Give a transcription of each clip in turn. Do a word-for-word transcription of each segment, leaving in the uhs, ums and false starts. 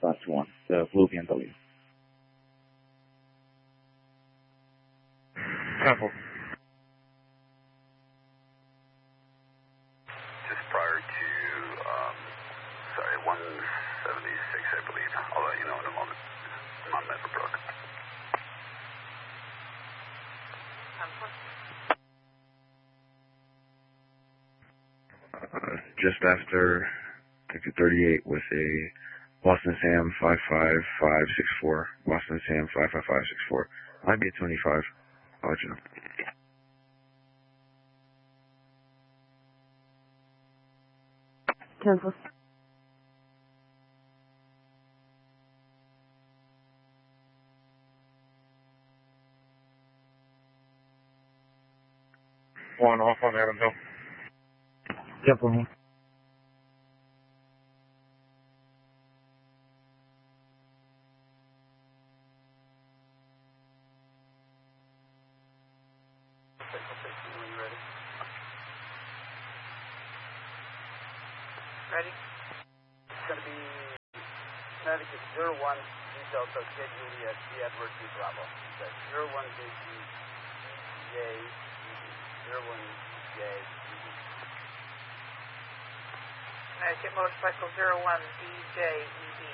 Class one, the blue B M W. Temple. Just prior to, um, sorry, one seventy-six, I believe. I'll let you know in a moment. I'm on Meadowbrook. Uh, just after ticket thirty-eight with a Boston Sam five five five six four. Boston Sam five five five six four. Might be a twenty-five. I'll let you know. Temple. One off on Adams Hill. Temple. Ready? It's going to be Connecticut zero one G Delta J Juliet G Edward G Bravo. That's zero one J G J zero one J G. Connecticut Motorcycle zero one D J E B.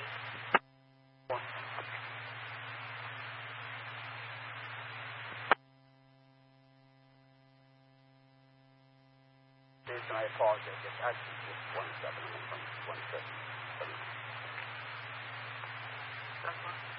Jason, I apologize. It's actually just one seven. I'm from one seven. Uh-huh.